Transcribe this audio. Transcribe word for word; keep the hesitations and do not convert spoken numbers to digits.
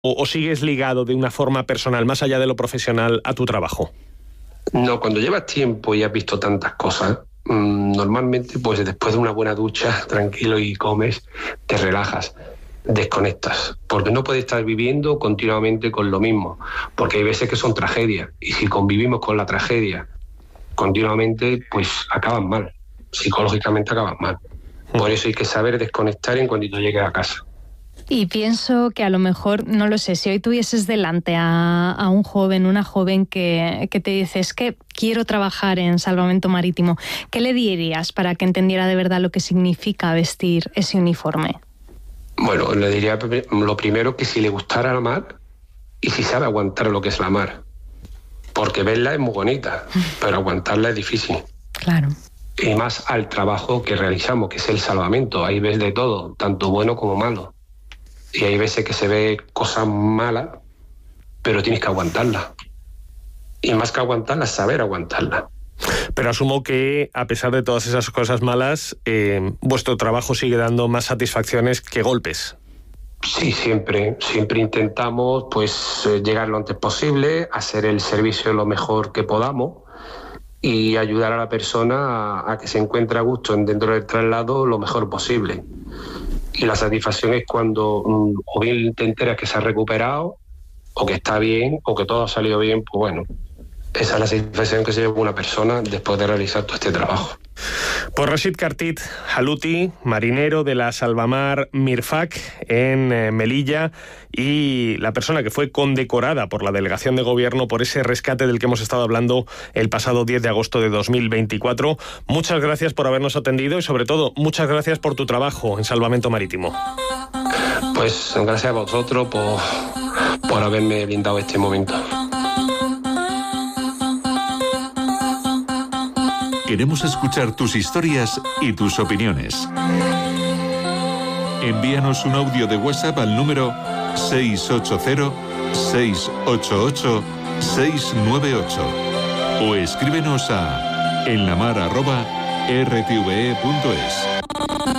o, o sigues ligado de una forma personal, más allá de lo profesional, a tu trabajo? No, cuando llevas tiempo y has visto tantas cosas, mmm, normalmente pues después de una buena ducha, tranquilo y comes, te relajas, desconectas, porque no puedes estar viviendo continuamente con lo mismo, porque hay veces que son tragedias, y si convivimos con la tragedia continuamente, pues acaban mal, psicológicamente acaban mal. Por eso hay que saber desconectar en cuanto llegues a casa. Y pienso que a lo mejor, no lo sé, si hoy tuvieses delante a, a un joven, una joven que, que te dice, es que quiero trabajar en salvamento marítimo, ¿qué le dirías para que entendiera de verdad lo que significa vestir ese uniforme? Bueno, le diría lo primero, que si le gustara la mar y si sabe aguantar lo que es la mar. Porque verla es muy bonita, pero aguantarla es difícil. Claro. Y más al trabajo que realizamos, que es el salvamento. Ahí ves de todo, tanto bueno como malo. Y hay veces que se ve cosas malas, pero tienes que aguantarlas. Y más que aguantarlas, saber aguantarlas. Pero asumo que, a pesar de todas esas cosas malas, eh, vuestro trabajo sigue dando más satisfacciones que golpes. Sí, siempre, siempre intentamos pues llegar lo antes posible, hacer el servicio lo mejor que podamos y ayudar a la persona a, a que se encuentre a gusto dentro del traslado lo mejor posible. Y la satisfacción es cuando um, o bien te enteras que se ha recuperado, o que está bien, o que todo ha salido bien, pues bueno, esa es la satisfacción que se lleva una persona después de realizar todo este trabajo. Pues Rashid Kartit Haluti, marinero de la Salvamar Mirfak en eh, Melilla, y la persona que fue condecorada por la Delegación de Gobierno por ese rescate del que hemos estado hablando el pasado diez de agosto de dos mil veinticuatro. Muchas gracias por habernos atendido y, sobre todo, muchas gracias por tu trabajo en salvamento marítimo. Pues gracias a vosotros por, por haberme brindado este momento. Queremos escuchar tus historias y tus opiniones. Envíanos un audio de WhatsApp al número seis ocho cero, seis ocho ocho, seis nueve ocho o escríbenos a enlamar arroba r t v e punto es.